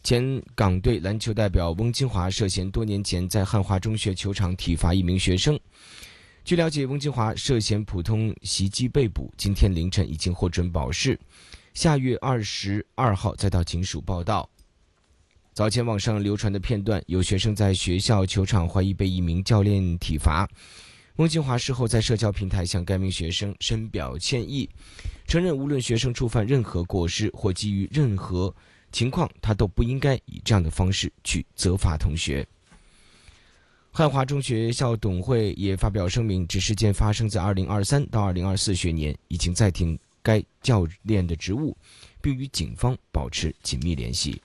前港队篮球代表翁金华涉嫌多年前在汉华中学球场体罚一名学生。据了解，翁金华涉嫌普通袭击被捕，今天凌晨已经获准保释，下月22号再到警署报到。早前网上流传的片段，有学生在学校球场怀疑被一名教练体罚。翁金华事后在社交平台向该名学生深表歉意，承认无论学生触犯任何过失或基于任何情况，他都不应该以这样的方式去责罚同学。汉华中学校董会也发表声明，指事件发生在2023到2024学年，已经暂停该教练的职务，并与警方保持紧密联系。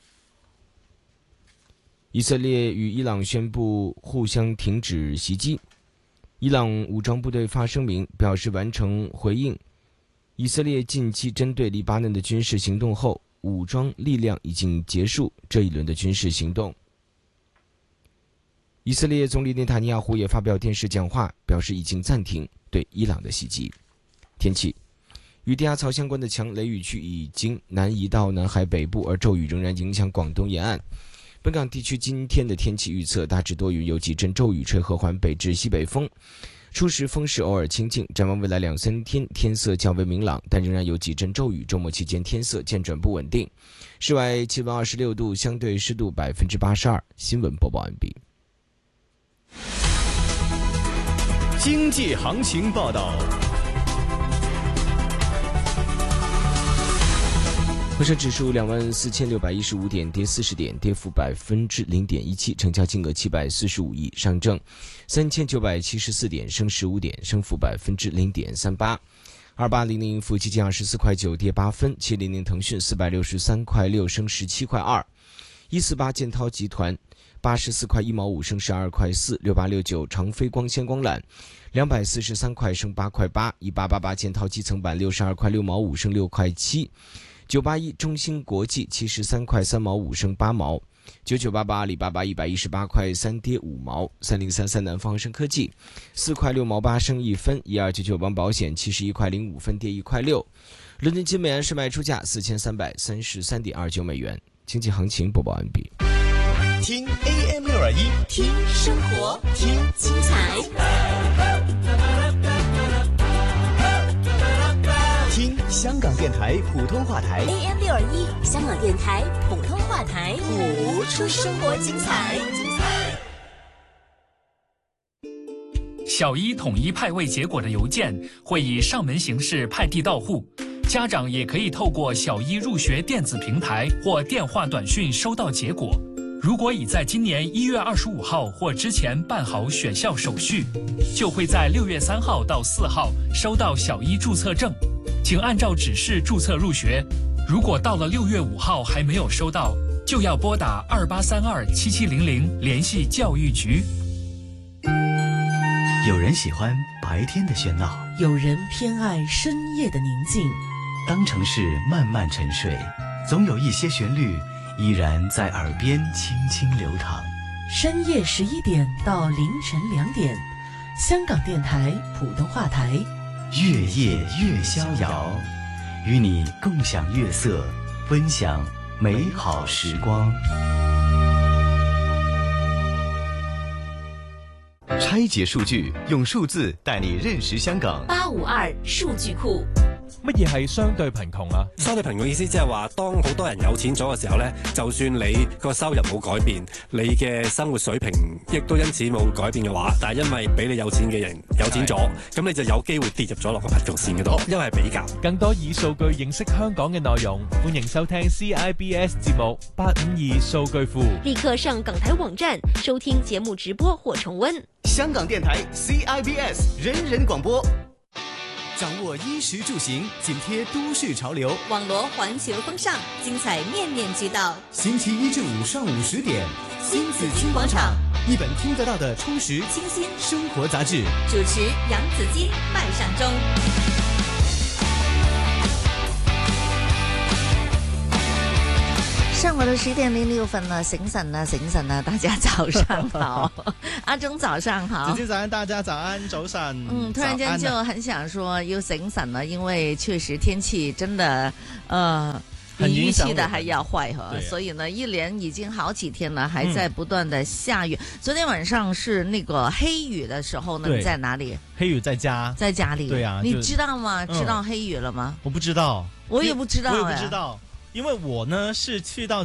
以色列与伊朗宣布互相停止袭击。伊朗武装部队发声明表示，完成回应以色列近期针对黎巴嫩的军事行动后，武装力量已经结束这一轮的军事行动。以色列总理内塔尼亚胡也发表电视讲话，表示已经暂停对伊朗的袭击。天气，与低压槽相关的强雷雨区已经南移到南海北部，而骤雨仍然影响广东沿岸。本港地区今天的天气预测大致多云，有几阵骤雨，吹和缓北至西北风，初时风势偶尔清劲。展望未来2-3天，天色较为明朗，但仍然有几阵骤雨。周末期间天色渐转不稳定。室外气温26度，相对湿度82%。新闻播报完毕。 经济行情报道。 恒生指数24,615点，跌40点，跌幅0.17%，成交金额745亿。上证3,974点，升15点，升幅0.38%。2800富基金24块9，跌8分。700腾讯463块6，升17块2。148建滔集团84块1毛5，升12块4。6869长飞光纤光缆243块，升8块8。1888建滔基层板62块6毛5，升6块7。981中芯国际73块3毛5，升8毛。9988阿里巴巴118块3，跌5毛。3033南方恒生科技4块6毛8，升1分。1299邦保险71块05分，跌1块6。伦敦金美元市卖出价4333.29美元。经济行情播报完毕。 听 AM621， 听生活，听精彩， 听香港电台普通话台 AM621，香港电台普通话台，谱出生活精彩。 小一统一派位结果的邮件会以上门形式派递到户，家长也可以透过小一入学电子平台或电话短讯收到结果。如果已在今年1月25号或之前办好选校手续，就会在6月3号到4号收到小一注册证，请按照指示注册入学。如果到了6月5号还没有收到，就要拨打28327700联系教育局。 有人喜欢白天的喧闹， 有人偏爱深夜的宁静。 当城市慢慢沉睡，总有一些旋律依然在耳边轻轻流淌。 深夜11点到凌晨2点，香港电台普通话台， 月夜越逍遥，与你共享月色，分享美好时光。 拆解數據，用數字帶你認識香港。 852數據庫。 乜嘢係相對貧窮啊？ 相對貧窮意思即係話，當好多人有錢咗嘅時候呢，就算你個收入冇改變，你嘅生活水平亦都因此冇改變嘅話，但係因為比你有錢嘅人有錢咗，咁你就有機會跌入咗落個貧窮線嗰度，因為係比較。 更多以數據認識香港嘅內容，歡迎收聽 CIBS 節目852數據庫。 立刻上港台網站收聽節目直播或重溫。 香港電台 CIBS 人人廣播。掌握衣食住行，緊貼都市潮流， 網羅環球風尚，精彩面面俱到。 星期1至5上午10點， 新紫荊廣場， 一本聽得到的充實清新生活雜誌。 主持楊子矜、麥尚中。 上午的10點06分了，醒神了，醒神了，大家早上好。阿中早上好。 子矜早安，大家早安，早晨。 突然間就很想說要醒神了，因為確實天氣真的比预期的还要坏哈。所以呢，一连已经好几天了，还在不断的下雨。昨天晚上是那个黑雨的时候呢，你在哪里？ 黑雨在家， 在家里。 对啊， 你知道吗？知道黑雨了吗？ 我不知道， 我也不知道， 我也不知道，因为我呢是去到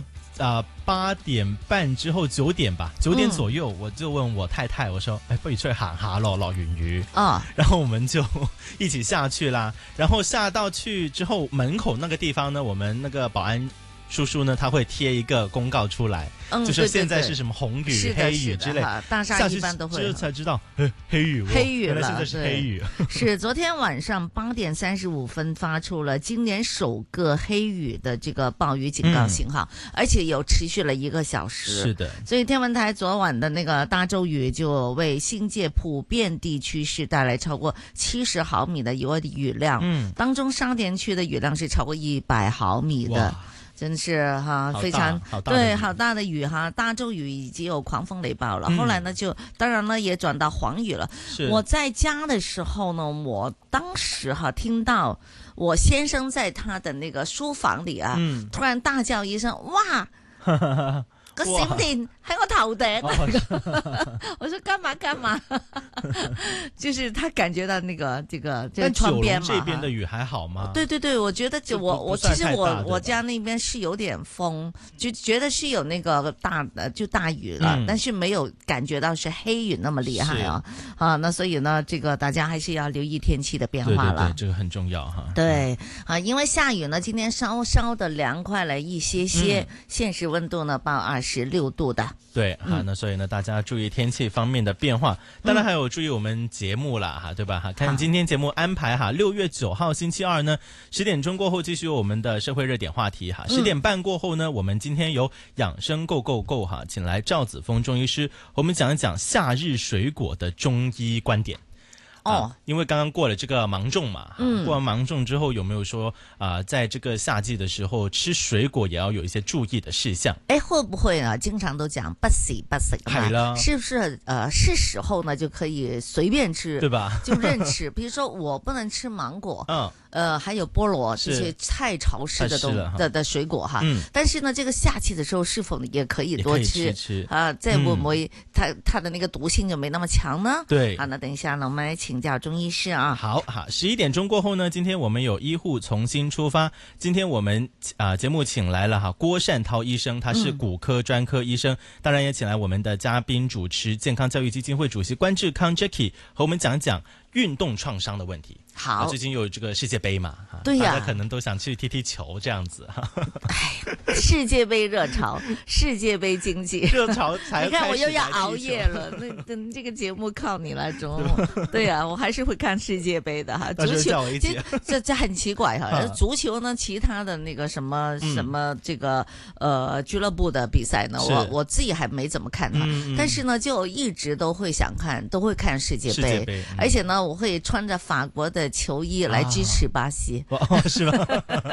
8點半之後9點吧，9點左右，我就問我太太，我說，不如出去行下咯，落完雨啊，然後我們就一起下去啦，然後下到去之後，門口那個地方呢，我們那個保安叔叔呢，他會貼一個公告出來，就是現在是什麼紅雨、黑雨之類， 大廈一般都會。 之後才知道，黑雨，原來現在是黑雨。 是昨天晚上8點35分發出了今年首個黑雨的這個暴雨警告信號，而且有持續了1個小時。 是的， 所以天文台昨晚的那個大驟雨就為新界普遍地區是帶來超過70毫米的雨量，當中沙田區的雨量是超過100毫米的。真是哈，非常對，好大的雨哈，大驟雨已經有狂風雷暴了。後來呢，就當然呢也轉到黃雨了。我在家的時候呢，我當時哈聽到我先生在他的那個書房裏啊，突然大叫一聲，哇！個閃電喺我頭頂，我說幹嘛？就是他感覺到那個這個窗邊嘛。 這邊的雨還好嗎？ 對，我覺得其實我家那邊是有點風，就覺得是有那個大雨了，但是沒有感覺到是黑雨那麼厲害啊。那所以呢，這個大家還是要留意天氣的變化了。 對，這個很重要哈。 對啊，因為下雨呢，今天稍稍的涼快了一些，現實溫度呢報26度的。 對，那所以呢，大家注意天氣方面的變化，當然還有注意我們節目啦，對吧？看今天節目安排6月9號星期二呢，10點鐘過後繼續有我們的社會熱點話題10點半過後呢，我們今天有養生 Go Go Go 請來趙子峰中醫師，我們講一講夏日水果的中醫觀點。因為剛剛過了這個芒種嘛，過完芒種之後，有沒有說在這個夏季的時候吃水果也要有一些注意的事項？ 會不會啊？經常都講不時不食嘛，是不是是時候呢就可以隨便吃，對吧？就任吃，比如說我不能吃芒果，還有菠蘿這些太潮濕的水果哈。但是呢，這個夏季的時候是否也可以多吃啊？這會不會它的那個毒性就沒那麼強呢？對，那等一下呢，我們來請教中醫師啊。 好，11點鐘過後呢，今天我們有醫護重新出發。今天我們節目請來了郭善濤醫生，他是骨科專科醫生，當然也請來我們的嘉賓主持健康教育基金會主席關志康 Jackie 和我們講講運動創傷的問題。好，最近有這個世界杯嘛，對呀，大家可能都想去踢踢球這樣子。 世界杯熱潮，世界杯經濟熱潮才開始。 你看我又要熬夜了，那這個節目靠你了，中午。對呀，我還是會看世界杯的哈。足球這很奇怪哈，足球呢，其他的那個什麼這個俱樂部的比賽呢，我自己還沒怎麼看哈，但是呢，就一直都會想看，都會看世界杯，而且呢，我會穿着法國的球衣來支持巴西。 是嗎？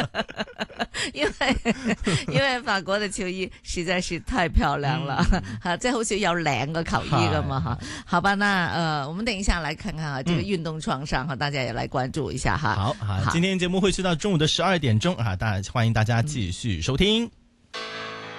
因為法國的球衣實在是太漂亮了，即係好似有領個球衣噶嘛哈。好吧，那我們等一下來看看這個運動創傷大家也來關注一下哈。 好，今天節目會去到中午的12點鐘歡迎大家繼續收聽。